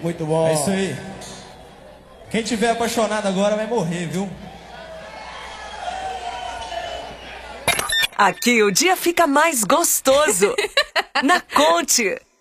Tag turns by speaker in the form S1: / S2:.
S1: Muito bom.
S2: É isso aí. Quem tiver apaixonado agora vai morrer, viu?
S3: Aqui o dia fica mais gostoso. Na Conte.